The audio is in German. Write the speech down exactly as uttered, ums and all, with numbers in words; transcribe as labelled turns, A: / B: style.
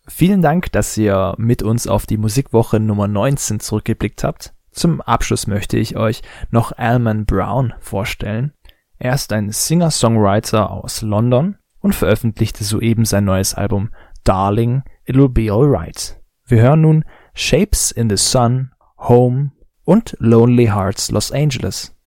A: Vielen Dank, dass ihr mit uns auf die Musikwoche Nummer neunzehn zurückgeblickt habt. Zum Abschluss möchte ich euch noch Alman Brown vorstellen. Er ist ein Singer-Songwriter aus London und veröffentlichte soeben sein neues Album Darling, It'll Be Alright. Wir hören nun Shapes in the Sun, Home und Lonely Hearts Los Angeles.